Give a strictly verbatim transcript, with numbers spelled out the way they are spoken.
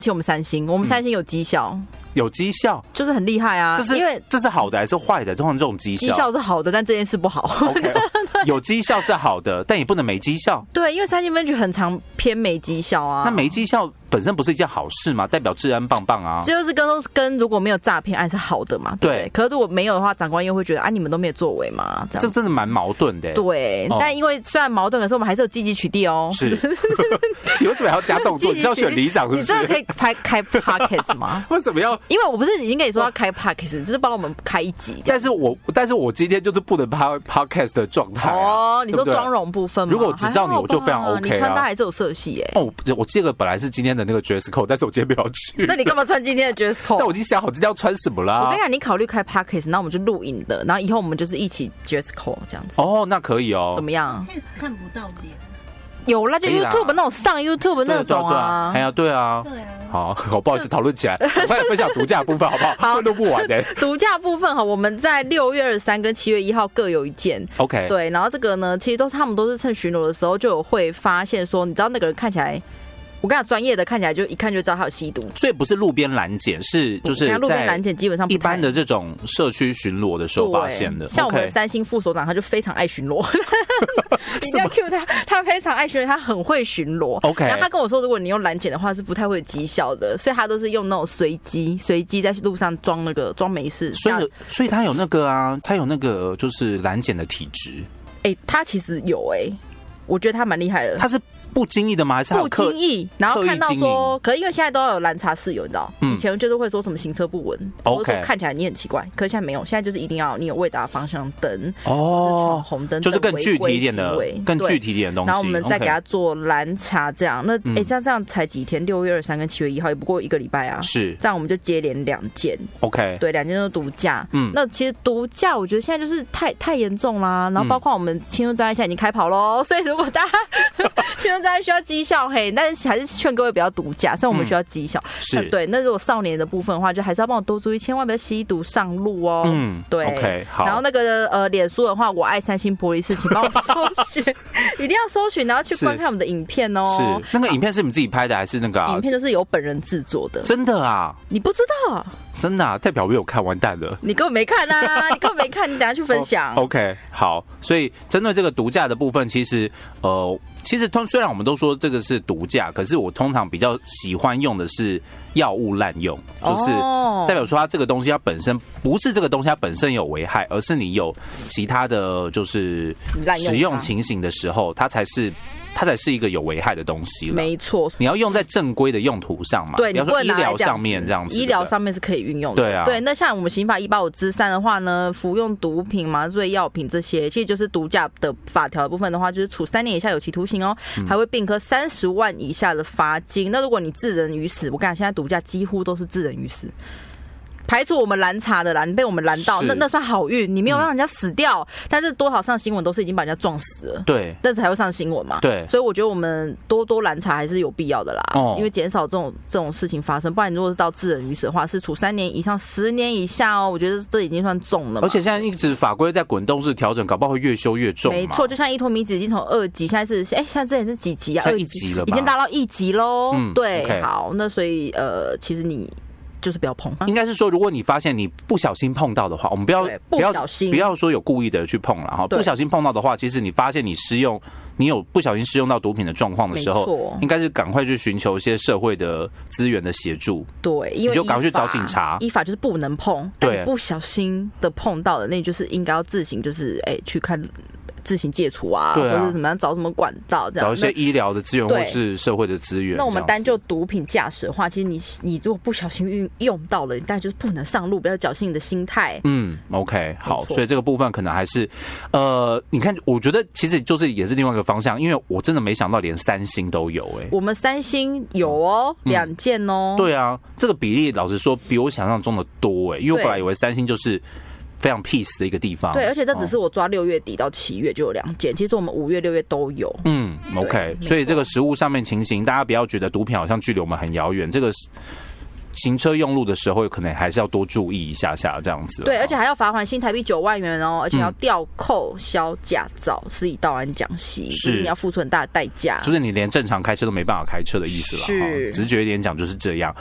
其实我们三星，我们三星有绩效。嗯有绩效， 就是很厉害啊！ 这是因为这是好的还是坏的？通常这种绩效， 绩效是好的，但这件事不好。 OK， 有绩效是好的，但也不能没绩效。 对，因为三星分局很常偏没绩效啊。 那没绩效本身不是一件好事吗？代表治安棒棒啊。 这就是跟跟如果没有诈骗案是好的嘛？ 对, 对。可是如果没有的话，长官又会觉得啊，你们都没有作为嘛？这样这真的蛮矛盾的。 对、哦，但因为虽然矛盾，可是我们还是有积极取缔哦。 是。你为什么还要加动作？你是要选里长是不是？ 你真的可以开开 podcast 吗？ 为什么要？ 因为我不是已经跟你说要开 podcast， 就是帮我们开一集。 但是我但是我今天就是不能拍 podcast 的状态、啊。 哦，你说妆容部分吗？ 如果我只照你，我就非常 OK 啊。 你穿搭还是有色系哎、欸。 哦，我这个本来是今天的那个 dress code， 但是我今天没有去。 那你干嘛穿今天的 dress code？ 但我已经想好今天要穿什么啦。 我跟你讲，你考虑开 podcast， 然后我们就录影的，然后以后我们就是一起 dress code 这样子。 哦，那可以哦。 怎么样？ 看不到脸。 有啦，就 YouTube 那种上 YouTube 那种啊。 哎呀，对啊， 对啊。 好，好，不好意思，讨论起来，我快点分享独家的部分好不好？ 好， 会录不完的。 独家部分哈，我们在六月二十三跟七月一号各有一件。 OK。 对，然后这个呢，其实都是他们都是趁巡逻的时候就有会发现说，你知道那个人看起来。我跟你讲，专业的看起来就一看就知道他有吸毒， 所以不是路边拦检，是就是在路边拦检基本上一般的这种社区巡逻的时候发现的。 像我们的三星副所长，他就非常爱巡逻，一定要 cue 他，他非常爱巡逻，他很会巡逻。 OK， 然后他跟我说，如果你用拦检的话，是不太会有绩效的，所以他都是用那种随机随机在路上装那个装没事。 所以所以他有那个啊，他有那个就是拦检的体质。 哎、欸，他其实有哎、欸，我觉得他蛮厉害的。 他是。不经意的吗？还是不经意？然后看到说，可是因为现在都要有拦查室友，你知道、嗯，以前就是会说什么行车不稳，或者说看起来你很奇怪，可是现在没有，现在就是一定要你有未打方向灯哦，红灯， 就是更具体一点的，更具体一点的东西。 然后我们再给他做拦查，这样。那哎、欸，像这样才几天？六月二十三跟七月一号，也不过一个礼拜啊。 是这样，我们就接连两件。 OK， 对，两件都是毒驾。嗯，那其实毒驾，我觉得现在就是太太严重啦。然后包括我们青春专业现在已经开跑喽，所以如果大家青春专业需要绩效。嘿，但是还是劝各位不要毒驾，虽然我们需要绩效、嗯，是对。那如果少年的部分的话，就还是要帮我多注意，千万不要吸毒上路哦。嗯，对。 OK， 好。 然后那个呃，脸书的话，我爱三星玻璃室，请帮我搜寻，一定要搜寻，然后去观看我们的影片哦。 是，那个影片是你自己拍的还是那个、啊？ 影片就是由本人制作的。 真的啊？ 你不知道？ 真的啊？代表我有看，完蛋了。 你根本没看啊！你根本没看，你等下去分享。 Oh, OK， 好。所以针对这个毒驾的部分，其实呃。其实通虽然我们都说这个是毒驾，可是我通常比较喜欢用的是药物滥用，就是代表说它这个东西它本身不是这个东西它本身有危害，而是你有其他的就是使用情形的时候，它才是。它才是一个有危害的东西了。 没错， 你要用在正规的用途上嘛。 对， 比方说医疗上面这样子， 医疗上面是可以运用的。 对啊， 对。那像我们刑法一八五之三的话呢，服用毒品、麻醉药品这些，其实就是毒驾的法条的部分的话，就是处三年以下有期徒刑哦，嗯、还会并科三十万以下的罚金。那如果你致人于死，我跟你讲，现在毒驾几乎都是致人于死。排除我们拦查的啦，你被我们拦到，那那算好运，你没有让人家死掉，嗯、但是多少上新闻都是已经把人家撞死了， 对， 但是才会上新闻嘛， 对， 所以我觉得我们多多拦查还是有必要的啦，哦、因为减少这种这种事情发生，不然你如果是到致人于死的话，是处三年以上十年以下哦，我觉得这已经算重了嘛， 而且现在一直法规在滚动式调整，搞不好会越修越重， 没错，就像依托米子已经从二级，现在是哎、欸，现在这也是几级啊？ 二级了吧， 已经达到一级喽，嗯，对， okay 好，那所以呃，其实你。就是不要碰， 应该是说，如果你发现你不小心碰到的话，我们不要不要小心不要说有故意的去碰了哈。不小心碰到的话，其实你发现你施用，你有不小心施用到毒品的状况的时候，应该是赶快去寻求一些社会的资源的协助。 对，因为你就赶快去找警察。 依法就是不能碰，对，不小心的碰到的，那就是应该要自行就是哎、欸、去看。自行戒除啊， 对啊， 或者怎么样找什么管道这样， 找一些医疗的资源或是社会的资源。 那我们单就毒品驾驶的话，其实你你如果不小心运用到了，你当然就是不能上路，不要侥幸你的心态。 嗯 ，OK， 好，所以这个部分可能还是呃，你看，我觉得其实就是也是另外一个方向，因为我真的没想到连三星都有哎、欸， 我们三星有哦，两、嗯、件哦。 对啊，这个比例老实说比我想象中的多哎、欸，因为我本来以为三星就是。非常 peace 的一个地方， 对，而且这只是我抓六月底到七月就有两件，其实我们五月、六月都有。 嗯 ，OK， 所以这个实务上面情形，大家不要觉得毒品好像距离我们很遥远，这个行车用路的时候，可能还是要多注意一下下这样子。 对，而且还要罚款新台币九万元哦，而且要吊扣销驾照，施以道安奖息，是你要付出很大的代价， 就是你连正常开车都没办法开车的意思了。 是， 直觉一点讲就是这样。